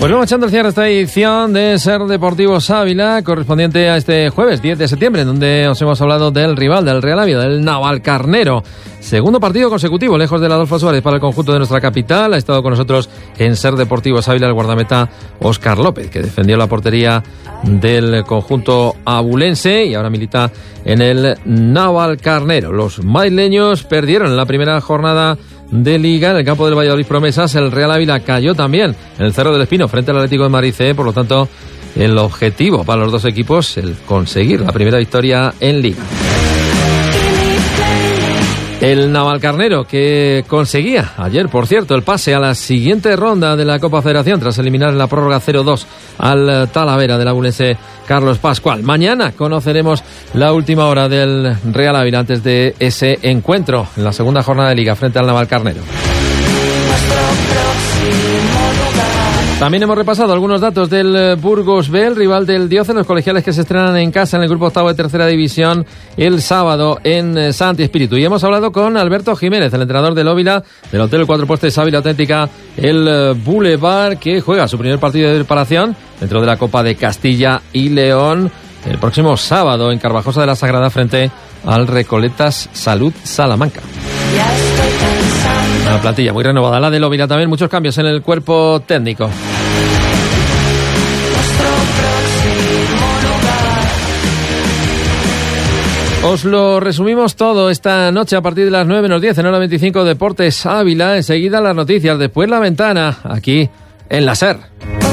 Pues vamos echando el cierre a esta edición de Ser Deportivos Ávila, correspondiente a este jueves 10 de septiembre, en donde os hemos hablado del rival del Real Ávila, del Navalcarnero. Segundo partido consecutivo, lejos del Adolfo Suárez para el conjunto de nuestra capital. Ha estado con nosotros en Ser Deportivos Ávila el guardameta Óscar López, que defendió la portería del conjunto abulense y ahora milita en el Navalcarnero. Los madrileños perdieron en la primera jornada de Liga en el campo del Valladolid Promesas. El Real Ávila cayó también en el Cerro del Espino frente al Atlético de Madrid C. Por lo tanto, el objetivo para los dos equipos es el conseguir la primera victoria en Liga. El Navalcarnero, que conseguía ayer, por cierto, el pase a la siguiente ronda de la Copa Federación tras eliminar en la prórroga 0-2 al Talavera del abulense Carlos Pascual. Mañana conoceremos la última hora del Real Ávila antes de ese encuentro en la segunda jornada de Liga frente al Navalcarnero. También hemos repasado algunos datos del Burgos B, el rival del Dioce, los colegiales que se estrenan en casa en el grupo octavo de tercera división el sábado en Santi Espíritu. Y hemos hablado con Alberto Jiménez, el entrenador del Ávila, del Hotel Cuatro Postes Ávila Auténtica, el Boulevard, que juega su primer partido de preparación dentro de la Copa de Castilla y León el próximo sábado en Carvajosa de la Sagrada frente al Recoletas Salud Salamanca. Una plantilla muy renovada, la del Ávila también, muchos cambios en el cuerpo técnico. Os lo resumimos todo esta noche a partir de las 9:10 en hora 25 Deportes Ávila. Enseguida las noticias, después la ventana, aquí en la SER.